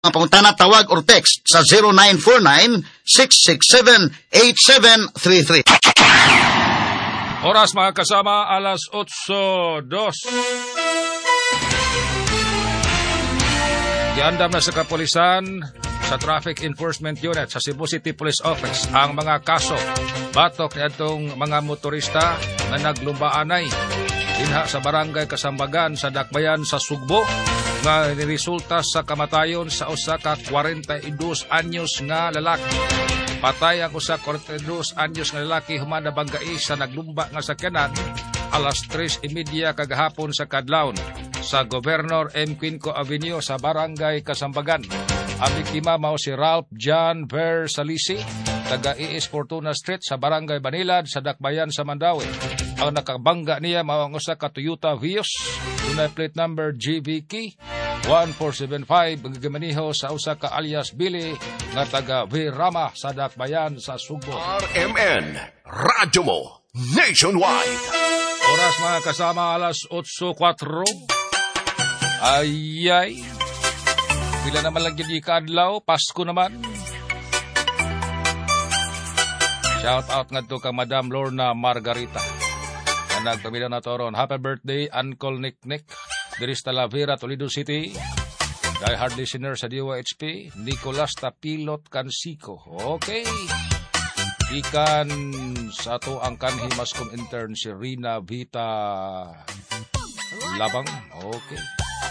Mga pangutana, tawag or text sa 0949-667-8733. Oras mga kasama, alas 8:02. Giandam na sa kapulisan sa Traffic Enforcement Unit sa Cebu City Police Office ang mga kaso batok nitong mga motorista na naglumbaanay dinha sa barangay Kasambagan sa Dakbayan sa Sugbo nga niresulta sa kamatayon sa usa ka 42 anyos nga lalaki. Patay ang usa 42 anyos nga lalaki human na banggai sa naglumba nga sakyanan alas 3:30 kagahapon sa kadlawon sa Governor M. Quinco Avenue sa barangay Kasambagan. Ang biktima mao si Ralph John Ver Salisi, taga ES Fortuna Street sa barangay Banilad sa Dakbayan sa Mandaue. Ang nakabangga niya mao ang usa ka Toyota Vios, dunay plate number GVK 1475 ang gimaniho sa usa ka alias Billy nga taga Virama sa Dakbayan sa Sugbo. RMN Radyo Mo Nationwide. Oras mga kasama, alas 8:04. Ayay. Pila naman lang yun ikadlaw, Pasko naman. Shout out nga to ka Madam Lorna Margarita. Na nagpamilya na to ron. Happy birthday, Uncle Nick Nick. Diris Talavera, Toledo City. Die hard listener sa DOHP, Nicolas Tapilot Cansico. Okay. Ikan sa to ang kanhi mascom intern si Rina Vita Labang. Okay.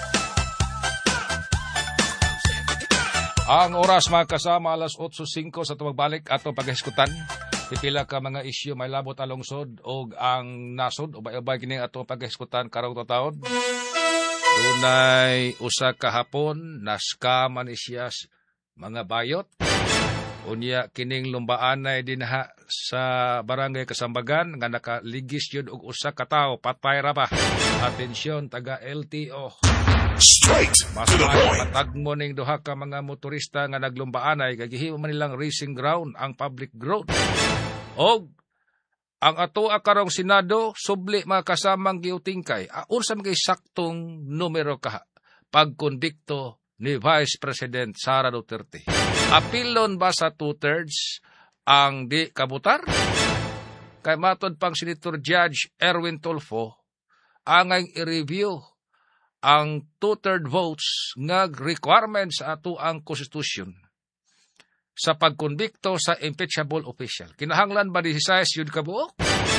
Ang oras mga kasama, alas 8:05 sa tumagbalik ato paghiskutan. Pipila ka mga isyu may labot alungsod o ang nasod o bay-bay kining ato paghiskutan karong taon. Dunay usa ka hapon naskaman siya mga bayot. Unya kining lumbaanay dinha sa barangay Kasambagan nga nakaligis yun og usa ka tawo patay ra ba. Atensyon taga LTO. Straight to the point. Matagmo ning duha ka mga motorista nga naglumbaanay kay gihimo man nilang racing ground ang public road. Og ang ato karong Senado subli mga kasamang giutingkay. Unsa man kay saktong numero ka pagkondikto ni Vice President Sara Duterte? Apilon ba sa 2/3 ang di kabutar? Kay matod pang Senator Judge Erwin Tulfo, angay i-review ang 2/3 votes nga requirement sa ato ang konstitusyon sa pagkonbikto sa impeachable official. Kinahanglan ba 16 yun kabuok?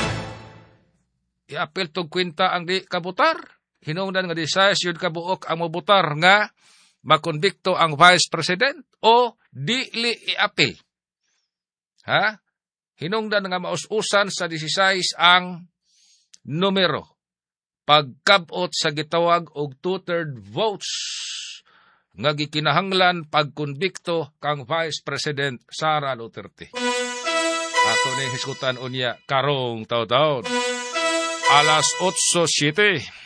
I-apil tog kwenta ang di kabutar? Hinungdan nga 16 yun kabuok ang mabutar nga makonbikto ang Vice President o dili i-apil? Ha? Hinungdan nga maus-usan sa 16 ang numero. Pagkabot sa gitawag og 2/3 votes nga gikinahanglan pagkonbikto kang Vice President Sara Duterte. Ato ni hisgutan unya karong taw-taon. Alas 8:07.